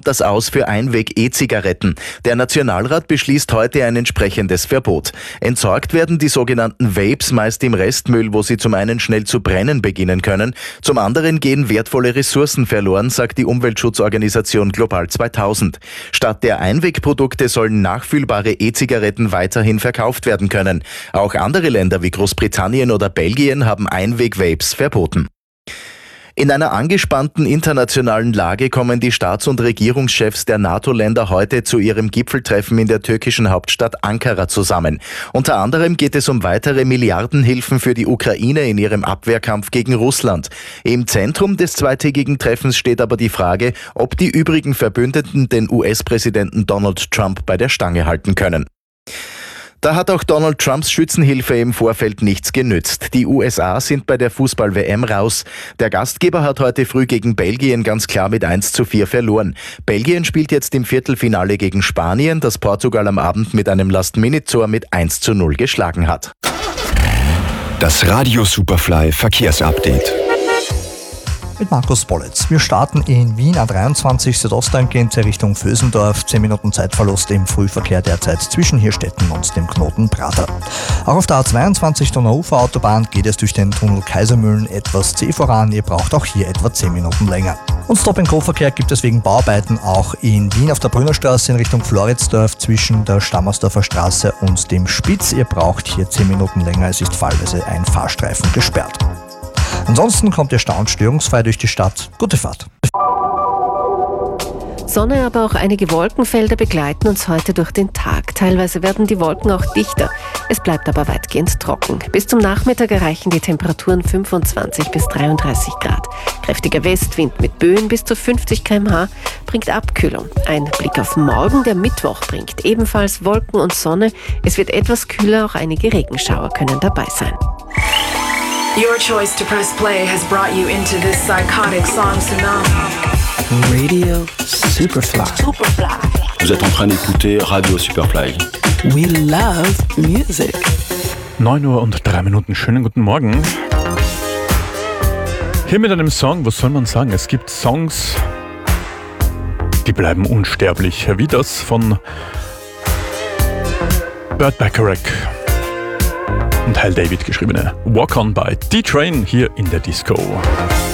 kommt das aus für Einweg-E-Zigaretten. Der Nationalrat beschließt heute ein entsprechendes Verbot. Entsorgt werden die sogenannten Vapes meist im Restmüll, wo sie zum einen schnell zu brennen beginnen können, zum anderen gehen wertvolle Ressourcen verloren, sagt die Umweltschutzorganisation Global 2000. Statt der Einwegprodukte sollen nachfüllbare E-Zigaretten weiterhin verkauft werden können. Auch andere Länder wie Großbritannien oder Belgien haben Einweg-Vapes verboten. In einer angespannten internationalen Lage kommen die Staats- und Regierungschefs der NATO-Länder heute zu ihrem Gipfeltreffen in der türkischen Hauptstadt Ankara zusammen. Unter anderem geht es um weitere Milliardenhilfen für die Ukraine in ihrem Abwehrkampf gegen Russland. Im Zentrum des zweitägigen Treffens steht aber die Frage, ob die übrigen Verbündeten den US-Präsidenten Donald Trump bei der Stange halten können. Da hat auch Donald Trumps Schützenhilfe im Vorfeld nichts genützt. Die USA sind bei der Fußball-WM raus. Der Gastgeber hat heute früh gegen Belgien ganz klar mit 1:4 verloren. Belgien spielt jetzt im Viertelfinale gegen Spanien, das Portugal am Abend mit einem Last-Minute-Tor mit 1:0 geschlagen hat. Das Radio Superfly Verkehrsupdate. Mit Markus Bollitz. Wir starten in Wien A23 südostangehend Richtung Vösendorf. 10 Minuten Zeitverlust im Frühverkehr derzeit zwischen Hirstetten und dem Knoten Prater. Auch auf der A22 Donauufer-Autobahn geht es durch den Tunnel Kaisermühlen etwas zäh voran. Ihr braucht auch hier etwa 10 Minuten länger. Und Stop-and-Go-Verkehr gibt es wegen Bauarbeiten auch in Wien auf der Brünnerstraße in Richtung Floridsdorf zwischen der Stammersdorfer Straße und dem Spitz. Ihr braucht hier 10 Minuten länger. Es ist fallweise ein Fahrstreifen gesperrt. Ansonsten kommt ihr stauend störungsfrei durch die Stadt. Gute Fahrt. Sonne, aber auch einige Wolkenfelder begleiten uns heute durch den Tag. Teilweise werden die Wolken auch dichter. Es bleibt aber weitgehend trocken. Bis zum Nachmittag erreichen die Temperaturen 25 bis 33 Grad. Kräftiger Westwind mit Böen bis zu 50 km/h bringt Abkühlung. Ein Blick auf morgen, der Mittwoch, bringt ebenfalls Wolken und Sonne. Es wird etwas kühler, auch einige Regenschauer können dabei sein. Your choice to press play has brought you into this psychotic song tsunami. Radio Superfly. Vous êtes en train d'écouter Radio Superfly. We love music. 9:03. Schönen guten Morgen. Hier mit einem Song, was soll man sagen? Es gibt Songs, die bleiben unsterblich, wie das von Burt Bacharach und Hal David geschriebene Walk On by D-Train hier in der Disco.